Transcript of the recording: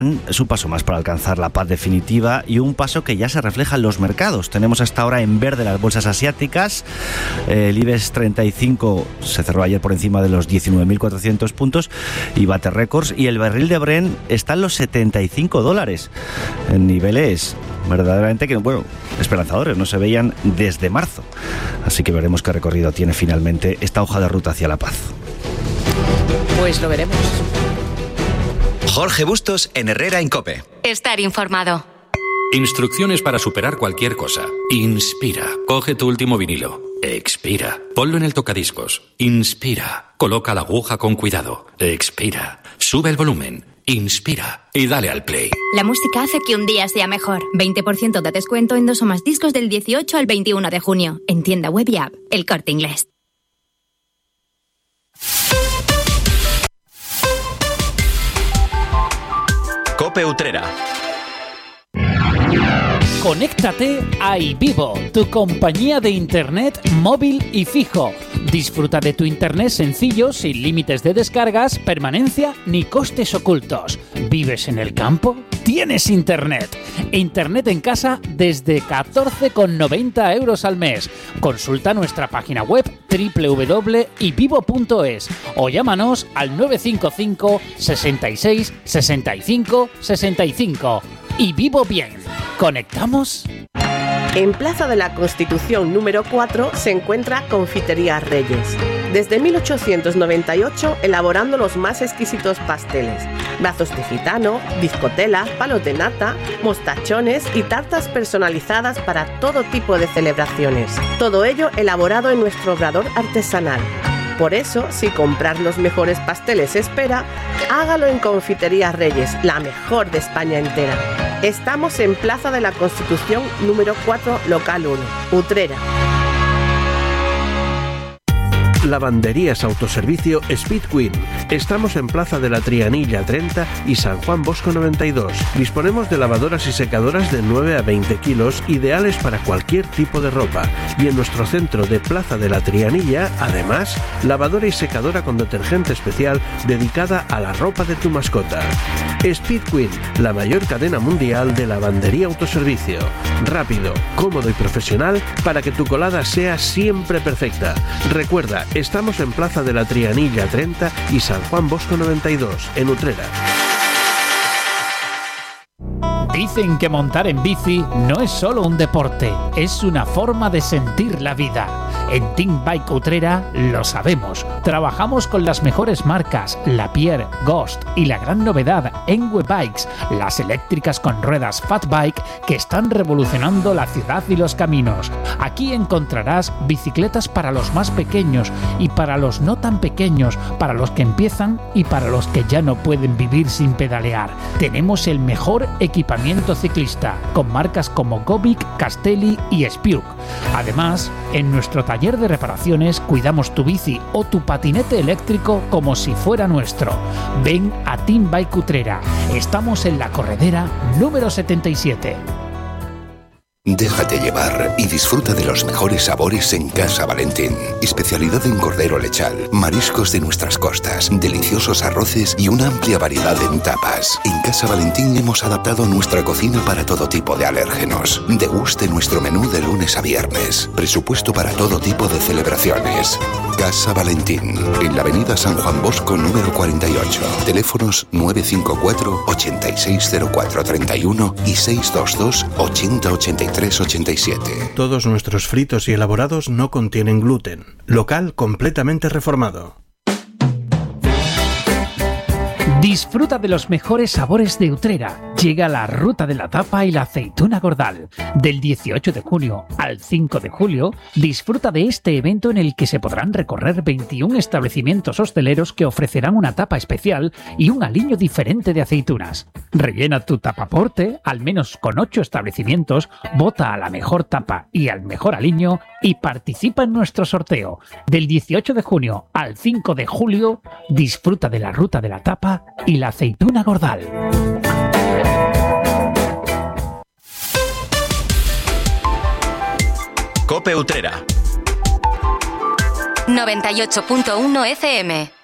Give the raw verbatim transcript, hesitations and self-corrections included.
Es un paso más para alcanzar la paz definitiva y un paso que ya se refleja en los mercados. Tenemos hasta ahora en verde las bolsas asiáticas. El IBEX treinta y cinco se cerró ayer por encima de los diecinueve mil cuatrocientos puntos y bate récords. Y el barril de Brent está en los setenta y cinco dólares. En niveles verdaderamente que, bueno, esperanzadores, no se veían desde marzo. Así que veremos qué recorrido tiene finalmente esta hoja de ruta hacia la paz. Pues lo veremos. Jorge Bustos en Herrera en COPE. Estar informado. Instrucciones para superar cualquier cosa. Inspira. Coge tu último vinilo. Expira. Ponlo en el tocadiscos. Inspira. Coloca la aguja con cuidado. Expira. Sube el volumen. Inspira. Y dale al play. La música hace que un día sea mejor. veinte por ciento de descuento en dos o más discos del dieciocho al veintiuno de junio. En tienda web y app. El Corte Inglés. COPE Utrera. Conéctate a iVivo, tu compañía de internet móvil y fijo. Disfruta de tu internet sencillo, sin límites de descargas, permanencia ni costes ocultos. ¿Vives en el campo? ¡Tienes internet! Internet en casa desde catorce con noventa euros al mes. Consulta nuestra página web doble u doble u doble u punto ivivo punto es o llámanos al nueve cinco cinco, sesenta y seis, sesenta y cinco, sesenta y cinco. Y vivo bien. ¿Conectamos? En Plaza de la Constitución número cuatro se encuentra Confitería Reyes. Desde mil ochocientos noventa y ocho elaborando los más exquisitos pasteles, brazos de gitano, bizcotelas, palos de nata, mostachones y tartas personalizadas para todo tipo de celebraciones. Todo ello elaborado en nuestro obrador artesanal. Por eso, si comprar los mejores pasteles espera, hágalo en Confitería Reyes, la mejor de España entera. Estamos en Plaza de la Constitución número cuatro, local uno, Utrera. Lavanderías Autoservicio Speed Queen. Estamos en Plaza de la Trianilla treinta y San Juan Bosco noventa y dos. Disponemos de lavadoras y secadoras de nueve a veinte kilos, ideales para cualquier tipo de ropa. Y en nuestro centro de Plaza de la Trianilla, además, lavadora y secadora con detergente especial dedicada a la ropa de tu mascota. Speed Queen, la mayor cadena mundial de lavandería autoservicio. Rápido, cómodo y profesional para que tu colada sea siempre perfecta. Recuerda, estamos en Plaza de la Trianilla treinta y San Juan Bosco noventa y dos, en Utrera. Dicen que montar en bici no es solo un deporte, es una forma de sentir la vida. En Team Bike Utrera lo sabemos. Trabajamos con las mejores marcas, Lapierre, Ghost y la gran novedad, Enwe Bikes, las eléctricas con ruedas Fat Bike que están revolucionando la ciudad y los caminos. Aquí encontrarás bicicletas para los más pequeños y para los no tan pequeños, para los que empiezan y para los que ya no pueden vivir sin pedalear. Tenemos el mejor equipamiento ciclista, con marcas como Gobic, Castelli y Spiuk. Además, en nuestro taller de reparaciones cuidamos tu bici o tu patinete eléctrico como si fuera nuestro. Ven a Team Bike Utrera. Estamos en la corredera número setenta y siete. Déjate llevar y disfruta de los mejores sabores en Casa Valentín. Especialidad en cordero lechal, mariscos de nuestras costas, deliciosos arroces y una amplia variedad en tapas. En Casa Valentín hemos adaptado nuestra cocina para todo tipo de alérgenos. Deguste nuestro menú de lunes a viernes. Presupuesto para todo tipo de celebraciones. Casa Valentín, en la avenida San Juan Bosco número cuarenta y ocho. Teléfonos nueve cinco cuatro, ochenta y seis cero cuatro treinta y uno y seis dos dos, ochenta ochenta y tres ochenta y siete. Todos nuestros fritos y elaborados no contienen gluten. Local completamente reformado. Disfruta de los mejores sabores de Utrera. Llega la Ruta de la Tapa y la Aceituna Gordal. Del dieciocho de junio al cinco de julio, disfruta de este evento en el que se podrán recorrer veintiún establecimientos hosteleros que ofrecerán una tapa especial y un aliño diferente de aceitunas. Rellena tu tapaporte, al menos con ocho establecimientos, vota a la mejor tapa y al mejor aliño y participa en nuestro sorteo. Del dieciocho de junio al cinco de julio, disfruta de la Ruta de la Tapa y la Aceituna Gordal. COPE Utrera noventa y ocho punto uno F M.